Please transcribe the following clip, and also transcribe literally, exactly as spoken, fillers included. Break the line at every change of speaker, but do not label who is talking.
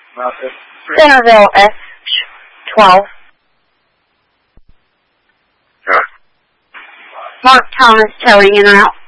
Centerville S twelve.
Huh.
Mark Thomas towing in and out.